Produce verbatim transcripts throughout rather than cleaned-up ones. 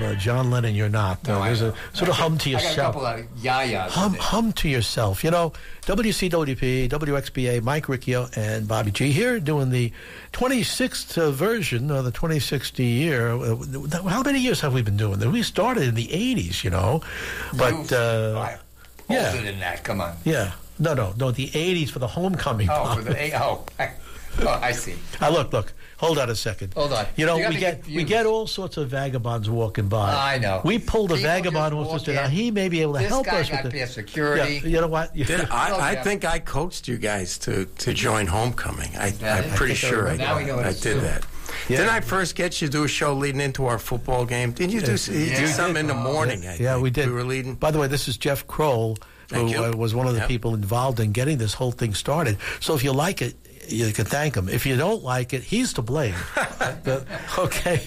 uh, John Lennon, you're not. Uh, No, I there's know. a sort of hum to I got a yourself. couple of yayas. Hum, in there. hum to yourself. You know, W C W P, W X B A, Mike Riccio, and Bobby G here doing the twenty-sixth uh, version of the twenty sixty year. Uh, how many years have we been doing this? We started in the eighties, you know. But, You- uh, I- yeah. older than that. Come on. yeah. No, no, no, the eighties for the homecoming. Oh, Bob. for the oh, I, oh, I see. Ah, look, look. Hold on a second. Hold on. You know, You got we me get confused. we get all sorts of vagabonds walking by. I know. We pulled a People vagabond just who walk was just now. in. He may be able to This help guy us got with past it. security. Yeah, you know what? Did I, Oh, I yeah. think I coaxed you guys to, to join Homecoming. I, Yeah, I'm I pretty think I sure I, remember. Now we know what I to did do. that. Yeah. Didn't I first get you to do a show leading into our football game? Didn't you do, Yes. you Yeah. did something in the Oh. morning? Yeah, I yeah, think. we did. We were leading. By the way, this is Jeff Kroll, who Thank you. uh, was one of the Yep. people involved in getting this whole thing started. So if you like it, you can thank him. If you don't like it, he's to blame. But, okay.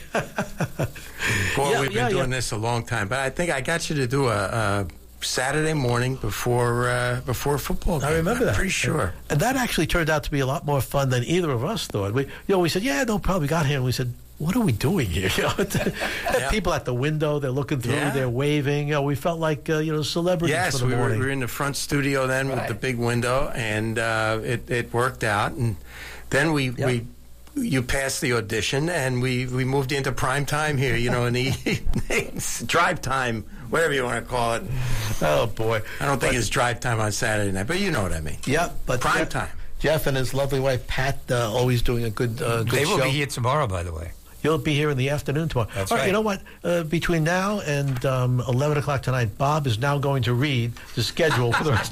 Boy, Yeah, we've been yeah, doing yeah. this a long time. But I think I got you to do a, a Saturday morning before uh, before a football game. I remember I'm that. pretty sure. And that actually turned out to be a lot more fun than either of us thought. We, you know, we said, yeah, no problem. We got here and we said, what are we doing here? You know, Yeah. people at the window, they're looking through, Yeah. they're waving. You know, we felt like, uh, you know, celebrities Yes, for the we were, morning. we were in the front studio then with Right. the big window, and uh, it, it worked out. And then we, Yeah. we you passed the audition, and we, we moved into prime time here, you know, in the evenings, drive time, whatever you want to call it. Oh, boy. I don't think But- it's drive time on Saturday night, but you know what I mean. Yeah, but Prime Jeff, time. Jeff and his lovely wife Pat uh, always doing a good, uh, good They will show. be here tomorrow, by the way. You'll be here in the afternoon tomorrow. That's All right. right. You know what? Uh, between now and um, eleven o'clock tonight, Bob is now going to read the schedule for the rest.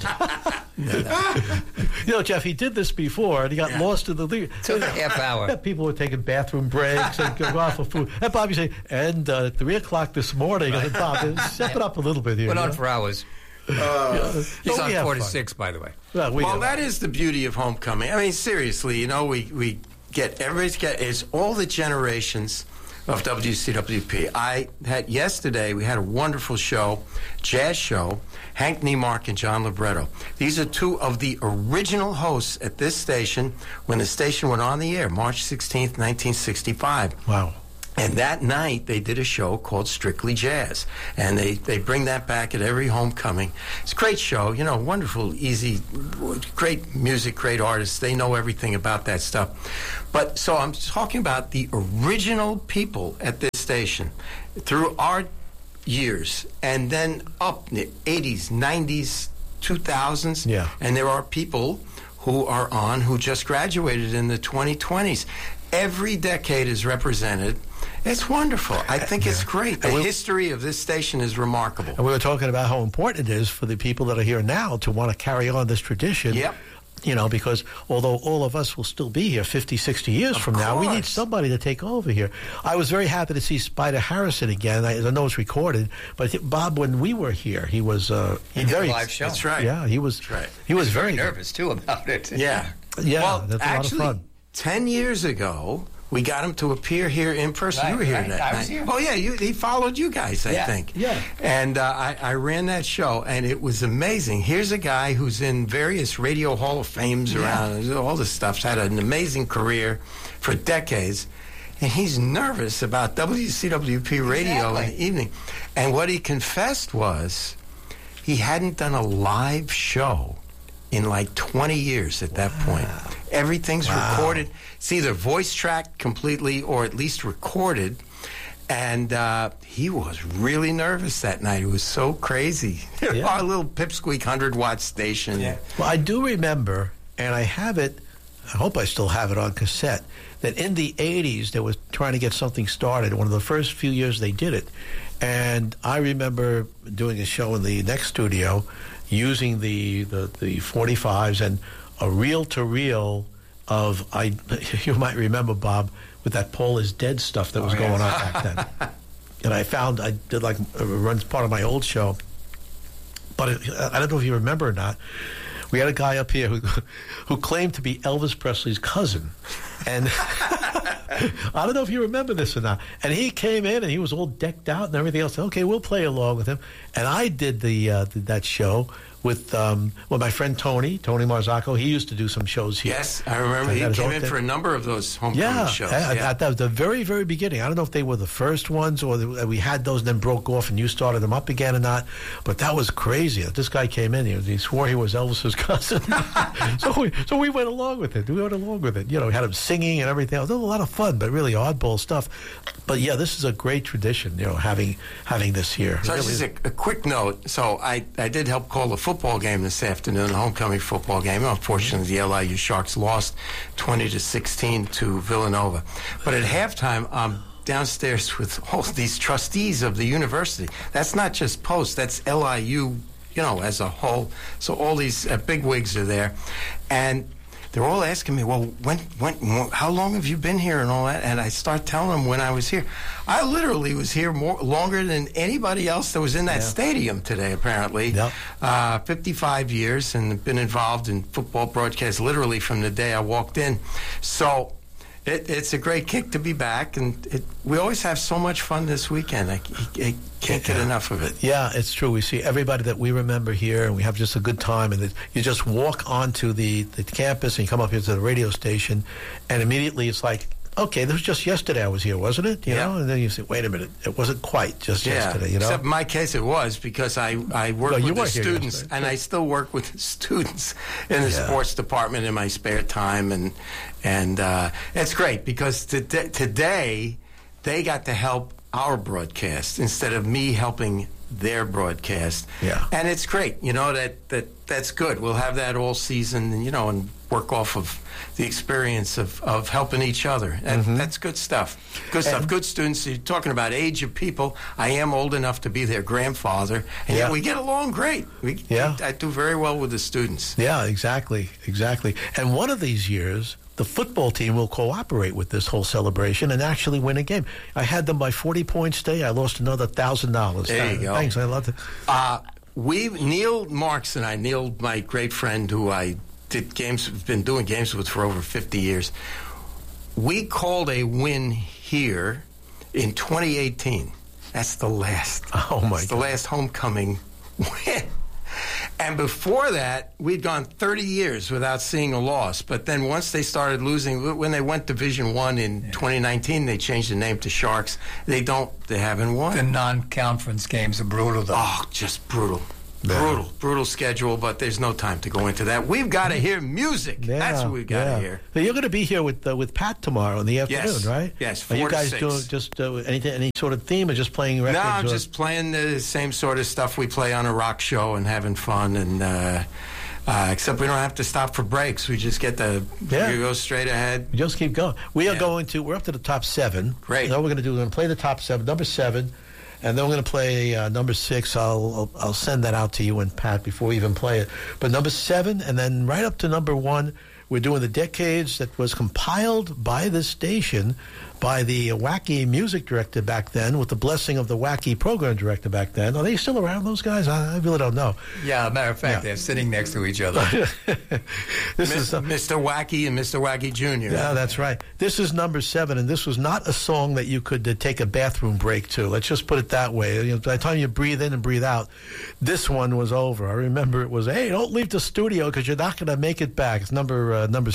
You know, Jeff, he did this before, and he got Yeah. lost in the lead. Took a half hour. Yeah, people were taking bathroom breaks and going off for food. And Bob, you say, and uh, at three o'clock this morning, I said, Bob, step it up a little bit here. Went you on know? for hours. Yeah. He's But on we have four to fun. six, by the way. Well, we Well, have- that is the beauty of homecoming. I mean, seriously, you know, we, we get everybody's get it's all the generations of W C W P. I had yesterday we had a wonderful show, jazz show. Hank Niemark and John Libretto. These are two of the original hosts at this station when the station went on the air, March sixteenth, nineteen sixty-five. Wow. And that night, they did a show called Strictly Jazz. And they, they bring that back at every homecoming. It's a great show, you know, wonderful, easy, great music, great artists. They know everything about that stuff. But so I'm talking about the original people at this station through our years and then up in the eighties, nineties, two thousands. Yeah. And there are people who are on who just graduated in the twenty twenties. Every decade is represented. It's wonderful. I think it's great. The And we- history of this station is remarkable. And we were talking about how important it is for the people that are here now to want to carry on this tradition. Yep. You know, because although all of us will still be here fifty, sixty years Of from now, we need course. somebody to take over here. I was very happy to see Spider Harrison again. I, I know it's recorded, but I think, Bob, when we were here, he was uh, He did a very live show. That's right. Yeah, he was. That's right. He was Very very nervous, too, about it. Yeah. Yeah, well, that's a lot of actually, fun. ten years ago, we got him to appear here in person. Right, you were here right. that I night. was here. Oh, yeah, you, he followed you guys, I Yeah, think. yeah. And uh, I, I ran that show, and it was amazing. Here's a guy who's in various radio hall of fames around, all this stuff's had an amazing career for decades. And he's nervous about W C W P radio in Exactly. the evening. And what he confessed was he hadn't done a live show in like twenty years at that point. Everything's Wow. recorded. It's either voice tracked completely or at least recorded. And uh, he was really nervous that night. It was so crazy. Yeah. Our little pipsqueak one hundred watt station. Yeah. Well, I do remember, and I have it, I hope I still have it on cassette, that in the eighties, they were trying to get something started. One of the first few years they did it. And I remember doing a show in the next studio using the, the, the forty-fives and a reel-to-reel of, I you might remember, Bob, with that Paul is Dead stuff that was Oh, going on yes. back then. And I found, I did like, uh, runs part of my old show. But it, I don't know if you remember or not. We had a guy up here who who claimed to be Elvis Presley's cousin. And I don't know if you remember this or not. And he came in and he was all decked out and everything else. Okay, we'll play along with him. And I did the, uh, the that show with um, well, my friend Tony, Tony Marzocco. He used to do some shows here. Yes, I remember. And He that is came all in that- for a number of those homecoming Yeah, shows. at, yeah. at the, the very, very beginning. I don't know if they were the first ones or the, we had those and then broke off and you started them up again or not. But that was crazy. This guy came in. He, was, he swore he was Elvis's cousin. so, we, so we went along with it. We went along with it. You know, we had him singing and everything. It was a lot of fun, but really oddball stuff. But yeah, this is a great tradition. You know, having having this here. So It really just is. a, a quick note. So I, I did help call the football game this afternoon, the homecoming football game. Unfortunately, the L I U Sharks lost twenty to sixteen to Villanova. But at halftime, I'm downstairs with all these trustees of the university. That's not just Post. That's L I U, you know, as a whole. So all these uh, bigwigs are there, and they're all asking me, well, when, when, how long have you been here and all that? And I start telling them when I was here. I literally was here more longer than anybody else that was in that Yeah. stadium today, apparently. Yep. Uh, fifty-five years and been involved in football broadcasts literally from the day I walked in. So it, it's a great kick to be back, and it, we always have so much fun this weekend. I, I can't get Yeah. enough of it. Yeah, it's true. We see everybody that we remember here, and we have just a good time. And it, you just walk onto the, the campus, and you come up here to the radio station, and immediately it's like, okay, this was just yesterday I was here, wasn't it? You Yeah. know, and then you say, wait a minute, it wasn't quite just Yeah, yesterday. You know, except in my case it was because I, I work No, you with the weren't here students, yesterday. and I still work with the students in the Yeah. sports department in my spare time, and and uh, it's great because today, today they got to help our broadcast instead of me helping their broadcast. Yeah. And it's great, you know, that, that that's good. We'll have that all season, you know, and work off of the experience of, of helping each other. That, That's good stuff. Good stuff. And- Good students. You're talking about age of people. I am old enough to be their grandfather, and Yeah. yet we get along great. We, Yeah. I do very well with the students. yeah, exactly, exactly. And one of these years, the football team will cooperate with this whole celebration and actually win a game. I had them by forty points today. I lost another thousand dollars. There you go. Thanks, I love it. Uh, we Neil Marks and I, Neil, my great friend who I did games, been doing games with for over fifty years. We called a win here in twenty eighteen. That's the last. Oh, my It's the God. last homecoming win. And before that, we'd gone thirty years without seeing a loss. But then once they started losing, when they went Division One in twenty nineteen, they changed the name to Sharks. They don't. They haven't won. The non-conference games are brutal, though. Oh, just brutal. Yeah. Brutal, brutal schedule, but there's no time to go into that. We've got to hear music. Yeah, That's what we've got to yeah. hear. So you're going to be here with uh, with Pat tomorrow in the afternoon, Yes. right? Yes, Are you four to guys six. doing just uh, anything, any sort of theme, or just playing records? No, I'm or- just playing the same sort of stuff we play on a rock show and having fun, and uh, uh, except we don't have to stop for breaks. We just get the Yeah. we go straight ahead. We just keep going. We are Yeah. going to. We're up to the top seven. Great. Now we're going to do. We're going to play the top seven, number seven, and then we're going to play uh, number six. I'll, I'll I'll send that out to you and Pat before we even play it. But number seven, and then right up to number one, we're doing the decades that was compiled by this station, by the Wacky music director back then, with the blessing of the Wacky program director back then. Are they still around? Those guys? I, I really don't know. Yeah, matter of fact, Yeah. they're sitting next to each other. This is. Mis- Uh, Mister Wacky and Mister Wacky Junior Yeah, that's right. This is number seven, and this was not a song that you could uh, take a bathroom break to. Let's just put it that way. You know, by the time you breathe in and breathe out, this one was over. I remember it was, hey, don't leave the studio because you're not going to make it back. It's number uh, number